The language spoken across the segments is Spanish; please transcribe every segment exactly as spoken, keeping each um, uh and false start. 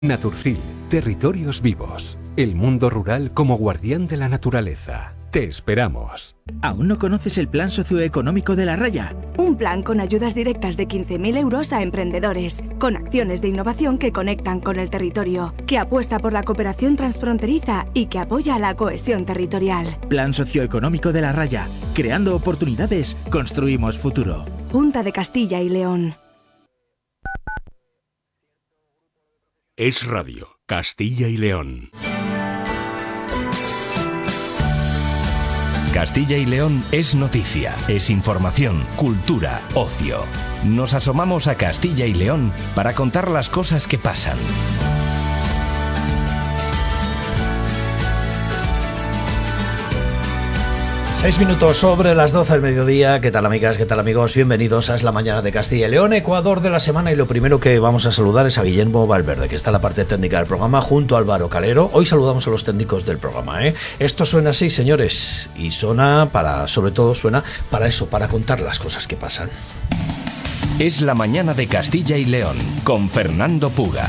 Naturcil, territorios vivos. El mundo rural como guardián de la naturaleza. Te esperamos. ¿Aún no conoces el plan socioeconómico de La Raya? Un plan con ayudas directas de quince mil euros a emprendedores, con acciones de innovación que conectan con el territorio, que apuesta por la cooperación transfronteriza y que apoya la cohesión territorial. Plan socioeconómico de La Raya. Creando oportunidades, construimos futuro. Junta de Castilla y León. Es Radio, Castilla y León. Castilla y León es noticia, es información, cultura, ocio. Nos asomamos a Castilla y León para contar las cosas que pasan. Seis minutos sobre las doce del mediodía. ¿Qué tal, amigas? ¿Qué tal, amigos? Bienvenidos a Es la Mañana de Castilla y León, Ecuador de la semana. Y lo primero que vamos a saludar es a Guillermo Valverde, que está en la parte técnica del programa, junto a Álvaro Calero. Hoy saludamos a los técnicos del programa, ¿eh? Esto suena así, señores. Y suena para, sobre todo suena para eso, para contar las cosas que pasan. Es la Mañana de Castilla y León, con Fernando Puga.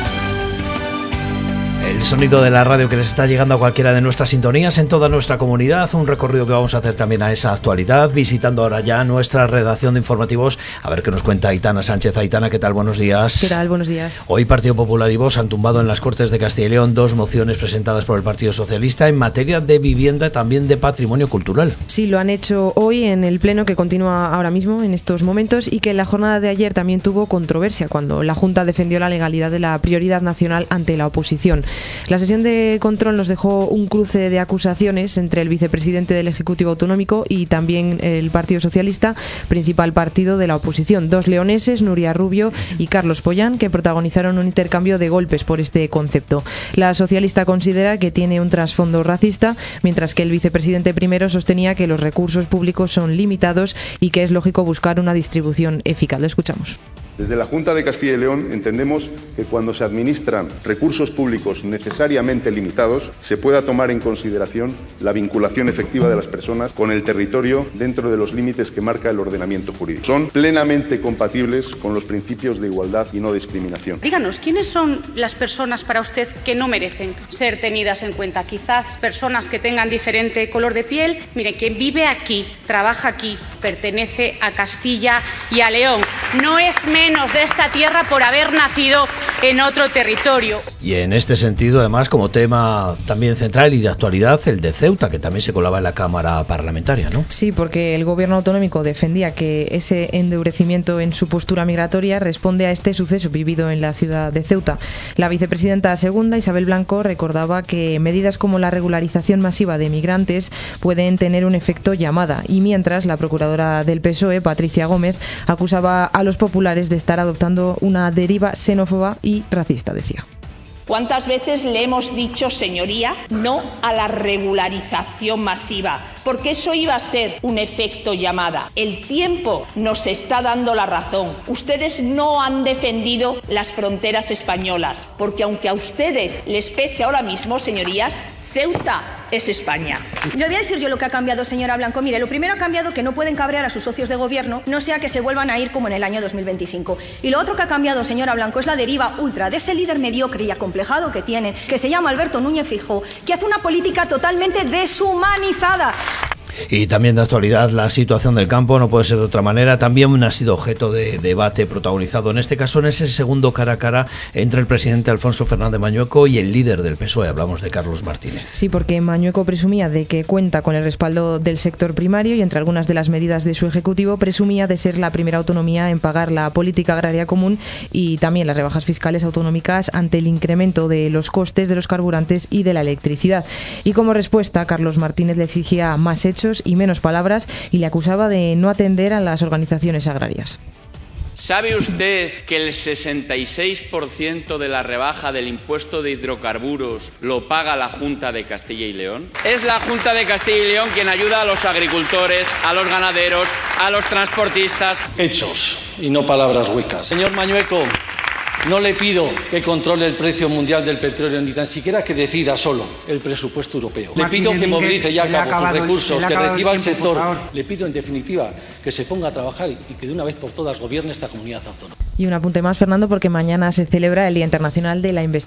El sonido de la radio que les está llegando a cualquiera de nuestras sintonías en toda nuestra comunidad. Un recorrido que vamos a hacer también a esa actualidad, visitando ahora ya nuestra redacción de informativos. A ver qué nos cuenta Aitana Sánchez. Aitana, ¿qué tal? Buenos días. ¿Qué tal? Buenos días. Hoy Partido Popular y Vox han tumbado en las Cortes de Castilla y León dos mociones presentadas por el Partido Socialista en materia de vivienda y también de patrimonio cultural. Sí, lo han hecho hoy en el pleno que continúa ahora mismo en estos momentos y que en la jornada de ayer también tuvo controversia cuando la Junta defendió la legalidad de la prioridad nacional ante la oposición. La sesión de control nos dejó un cruce de acusaciones entre el vicepresidente del Ejecutivo Autonómico y también el Partido Socialista, principal partido de la oposición. Dos leoneses, Nuria Rubio y Carlos Pollán, que protagonizaron un intercambio de golpes por este concepto. La socialista considera que tiene un trasfondo racista, mientras que el vicepresidente primero sostenía que los recursos públicos son limitados y que es lógico buscar una distribución eficaz. Lo escuchamos. Desde la Junta de Castilla y León entendemos que cuando se administran recursos públicos necesariamente limitados, se pueda tomar en consideración la vinculación efectiva de las personas con el territorio dentro de los límites que marca el ordenamiento jurídico. Son plenamente compatibles con los principios de igualdad y no discriminación. Díganos, ¿quiénes son las personas para usted que no merecen ser tenidas en cuenta? Quizás personas que tengan diferente color de piel. Mire, quien vive aquí, trabaja aquí, pertenece a Castilla y a León. No es menos de esta tierra por haber nacido en otro territorio. Y en este sentido, además, como tema también central y de actualidad, el de Ceuta, que también se colaba en la Cámara Parlamentaria, ¿no? Sí, porque el gobierno autonómico defendía que ese endurecimiento en su postura migratoria responde a este suceso vivido en la ciudad de Ceuta. La vicepresidenta segunda, Isabel Blanco, recordaba que medidas como la regularización masiva de migrantes pueden tener un efecto llamada, y mientras la procuradora del P S O E, Patricia Gómez, acusaba a los populares de estar adoptando una deriva xenófoba y racista, decía. ¿Cuántas veces le hemos dicho, señoría, no a la regularización masiva? Porque eso iba a ser un efecto llamada. El tiempo nos está dando la razón. Ustedes no han defendido las fronteras españolas, porque aunque a ustedes les pese ahora mismo, señorías, Ceuta es España. Le voy a decir yo lo que ha cambiado, señora Blanco. Mire, lo primero ha cambiado que no pueden cabrear a sus socios de gobierno, no sea que se vuelvan a ir como en el año dos mil veinticinco. Y lo otro que ha cambiado, señora Blanco, es la deriva ultra de ese líder mediocre y acomplejado que tienen, que se llama Alberto Núñez Feijóo, que hace una política totalmente deshumanizada. Y también de actualidad, la situación del campo no puede ser de otra manera. También ha sido objeto de debate protagonizado, en este caso en ese segundo cara a cara entre el presidente Alfonso Fernández Mañueco y el líder del P S O E. Hablamos de Carlos Martínez. Sí, porque Mañueco presumía de que cuenta con el respaldo del sector primario y entre algunas de las medidas de su ejecutivo presumía de ser la primera autonomía en pagar la política agraria común y también las rebajas fiscales autonómicas ante el incremento de los costes de los carburantes y de la electricidad. Y como respuesta, Carlos Martínez le exigía más hechos y menos palabras y le acusaba de no atender a las organizaciones agrarias. ¿Sabe usted que el sesenta y seis por ciento de la rebaja del impuesto de hidrocarburos lo paga la Junta de Castilla y León? Es la Junta de Castilla y León quien ayuda a los agricultores, a los ganaderos, a los transportistas. Hechos y no palabras huecas. Señor Mañueco, No le pido que controle el precio mundial del petróleo, ni tan siquiera que decida solo el presupuesto europeo. Le pido que movilice ya a cabo sus recursos, que reciba el sector. Le pido, en definitiva, que se ponga a trabajar y que de una vez por todas gobierne esta comunidad autónoma. Y un apunte más, Fernando, porque mañana se celebra el Día Internacional de la Investigación